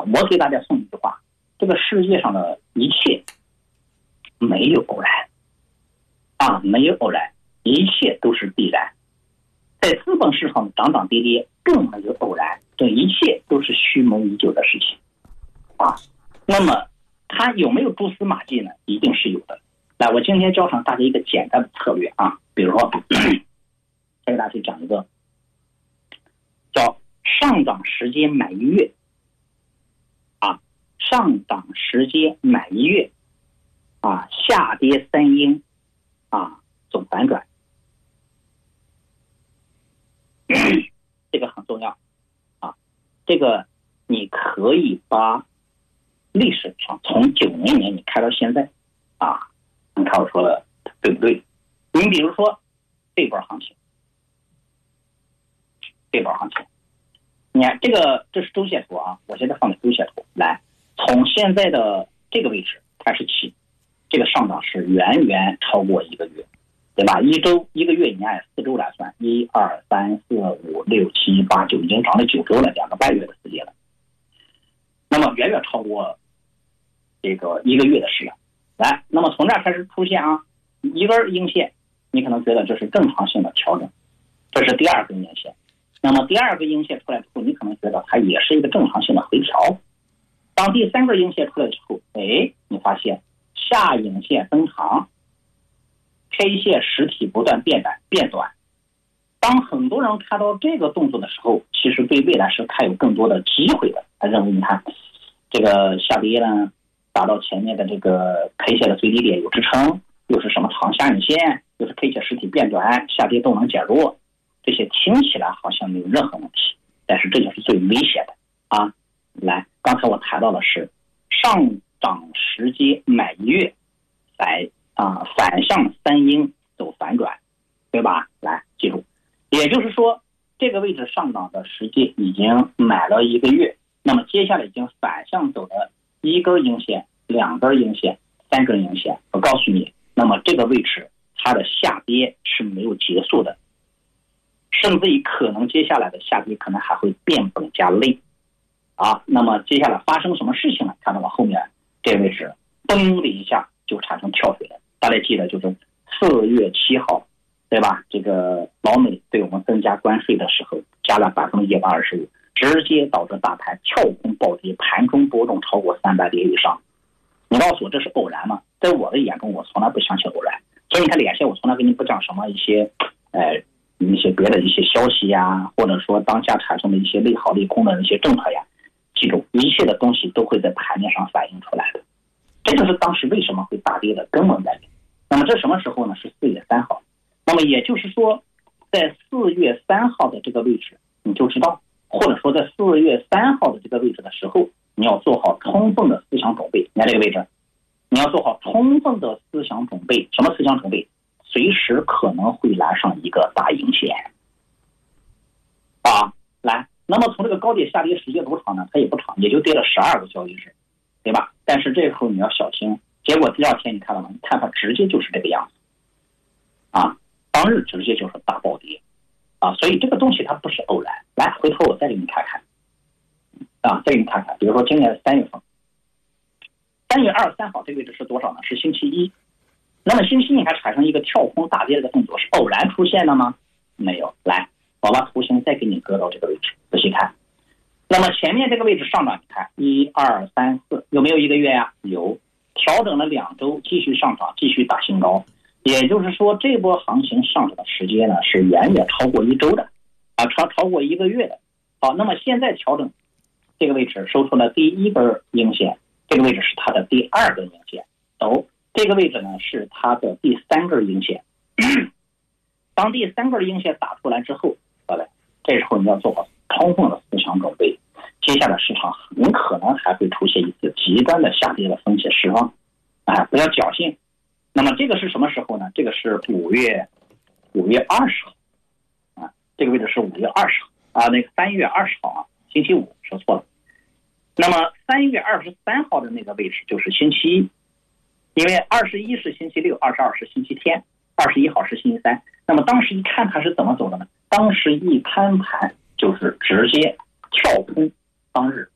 我给大家送一句话，这个世界上的一切没有偶然啊，没有偶然，一切都是必然。在资本市场涨涨跌跌更没有偶然，这一切都是蓄谋已久的事情啊。那么它有没有蛛丝马迹呢？一定是有的。来，我今天教上大家一个简单的策略啊，比如说再给大家去讲一个叫上涨时间买一月啊，上涨时间买一月啊，下跌三阴啊，总反转。这个很重要啊，这个你可以把历史上从90年你开到现在啊，你看我说的对不对？你比如说这波行情，你看这是周线图啊，我现在放的周线图来，从现在的这个位置开始起，这个上涨是远远超过一个月。对吧？一个月你按4周来算，1、2、3、4、5、6、7、8、9，已经涨了9周了，2个半月的时间了。那么远远超过这个一个月的时间。来，那么从这儿开始出现啊，一根阴线，你可能觉得这是正常性的调整，这是第二根阴线。那么第二个阴线出来之后，你可能觉得它也是一个正常性的回调。当第三根阴线出来之后，你发现下影线增长。K 线实体不断变短，当很多人看到这个动作的时候，其实对未来是看有更多的机会的。他认为你看这个下跌呢，达到前面的这个 K 线的最低点有支撑，又是什么长下影线，又是 K 线实体变短，下跌动能减弱，这些听起来好像没有任何问题，但是这就是最危险的啊！来，刚才我谈到的是上涨时间买一月反向三阴走反转，对吧？来，记住，也就是说，这个位置上涨的时间已经买了一个月，那么接下来已经反向走的一根阴线、2根阴线、3根阴线。我告诉你，那么这个位置它的下跌是没有结束的，甚至于可能接下来的下跌可能还会变本加厉啊。那么接下来发生什么事情呢？看到了后面这个位置嘣的一下就产生跳水了。大家记得就是4月7号，对吧？这个老美对我们增加关税的时候，加了125%，直接导致大盘跳空暴跌，盘中波动超过300点以上。你告诉我这是偶然吗？在我的眼中，我从来不相信偶然。所以你看连线，我从来跟你不讲什么一些别的一些消息呀，或者说当下产生的一些利好利空的一些政策呀。记住，一切的东西都会在盘面上反映出来的。这就是当时为什么会大跌的根本原因。那么这什么时候呢？是4月3号。那么也就是说，在4月3号的这个位置，你就知道，或者说在4月3号的这个位置的时候，你要做好充分的思想准备。你看这个位置，你要做好充分的思想准备。什么思想准备？随时可能会来上一个大阴线啊！来，那么从这个高点下跌时间多长呢？它也不长，也就跌了12个交易日，对吧？但是这时候你要小心，结果第二天你看到吗？你看它直接就是这个样子啊，当日直接就是大暴跌啊，所以这个东西它不是偶然。来，回头我再给你看看啊，再给你看看，比如说今年的3月份，3月23号这个位置是多少呢？是星期一。那么星期一还产生一个跳空大跌的动作，是偶然出现的吗？没有。来，我把图形再给你搁到这个位置，仔细看。那么前面这个位置上涨，你看1、2、3、4，有没有一个月呀？有，调整了2周，继续上涨，继续打新高。也就是说，这波行情上涨的时间呢，是远远超过1周的啊，超过1个月的。好，那么现在调整这个位置收出了第1根阴线，这个位置是它的第2根阴线，这个位置呢是它的第3根阴线。当第3根阴线打出来之后，这时候你要做好充分的思想准备，接下来市场很可能还会出现一次极端的下跌的风险释放啊，不要侥幸。那么这个是什么时候呢？这个是5月20号啊，这个位置是5月20号啊，那个3月20号啊，星期五，说错了。那么3月23号的那个位置就是星期一，因为21是星期六，22是星期天，21号是星期三。那么当时一看它是怎么走的呢？当时一开盘就是直接跳空，当日